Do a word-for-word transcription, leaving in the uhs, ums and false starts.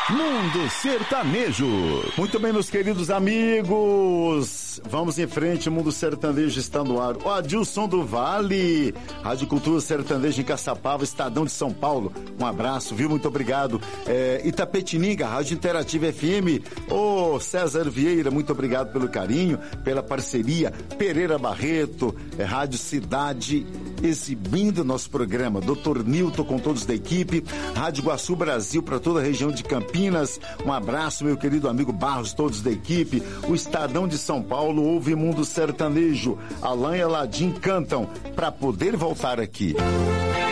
Mundo Sertanejo. Muito bem, meus queridos amigos. Vamos em frente, Mundo Sertanejo está no ar. O Adilson do Vale, Rádio Cultura Sertaneja em Caçapava, Estadão de São Paulo. Um abraço, viu? Muito obrigado. É, Itapetininga, Rádio Interativa F M. Ô, oh, César Vieira, muito obrigado pelo carinho, pela parceria. Pereira Barreto, é, Rádio Cidade, exibindo nosso programa. doutor Nilton com todos da equipe. Rádio Guaçu Brasil para toda a região de Campinas. Um abraço, meu querido amigo Barros, todos da equipe. O Estadão de São Paulo ouve Mundo Sertanejo. Alain e Aladim cantam Pra Poder Voltar Aqui.